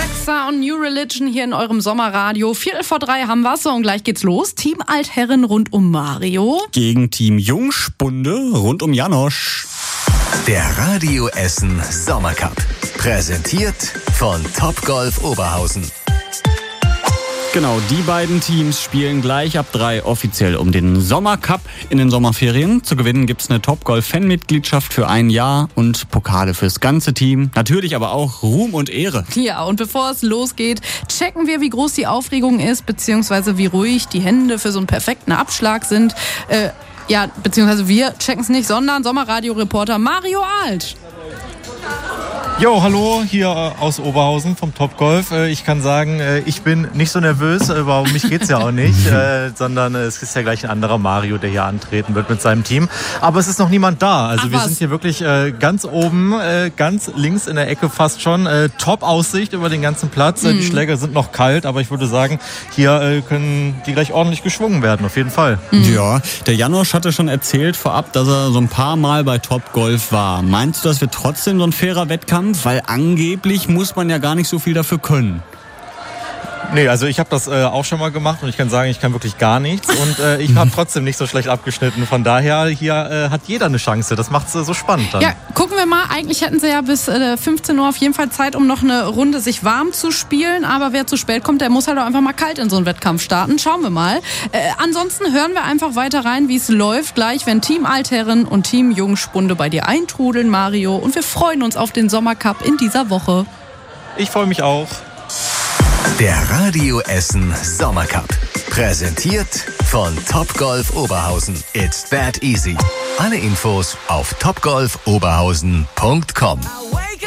Alexa und New Religion hier in eurem Sommerradio. 2:45 haben wir und gleich geht's los. Team Altherren rund um Mario. Gegen Team Jungspunde rund um Janosch. Der Radio Essen Sommercup. Präsentiert von Topgolf Oberhausen. Genau, die beiden Teams spielen gleich ab 3 offiziell um den Sommercup in den Sommerferien. Zu gewinnen gibt's eine Topgolf-Fanmitgliedschaft für 1 Jahr und Pokale fürs ganze Team. Natürlich aber auch Ruhm und Ehre. Ja, und bevor es losgeht, checken wir, wie groß die Aufregung ist, beziehungsweise wie ruhig die Hände für so einen perfekten Abschlag sind. Beziehungsweise wir checken es nicht, sondern Sommerradio-Reporter Mario Alt. Jo, hallo, hier aus Oberhausen vom Topgolf. Ich kann sagen, ich bin nicht so nervös, aber um mich geht's ja auch nicht, sondern es ist ja gleich ein anderer Mario, der hier antreten wird mit seinem Team. Aber es ist noch niemand da. Also wir sind hier wirklich ganz oben, ganz links in der Ecke fast schon. Top-Aussicht über den ganzen Platz. Die Schläger sind noch kalt, aber ich würde sagen, hier können die gleich ordentlich geschwungen werden, auf jeden Fall. Ja, der Janosch hatte schon erzählt vorab, dass er so ein paar Mal bei Topgolf war. Meinst du, das wird trotzdem so ein fairer Wettkampf? Weil angeblich muss man ja gar nicht so viel dafür können. Nee, also ich habe das auch schon mal gemacht und ich kann sagen, ich kann wirklich gar nichts und ich habe trotzdem nicht so schlecht abgeschnitten. Von daher, hier hat jeder eine Chance. Das macht es so spannend dann. Ja, gucken wir mal. Eigentlich hätten sie ja bis 15 Uhr auf jeden Fall Zeit, um noch eine Runde sich warm zu spielen. Aber wer zu spät kommt, der muss halt auch einfach mal kalt in so einen Wettkampf starten. Schauen wir mal. Ansonsten hören wir einfach weiter rein, wie es läuft. Gleich, wenn Team Altherren und Team Jungspunde bei dir eintrudeln, Mario. Und wir freuen uns auf den Sommercup in dieser Woche. Ich freue mich auch. Der Radio Essen Sommercup. Präsentiert von Topgolf Oberhausen. It's that easy. Alle Infos auf topgolfoberhausen.com.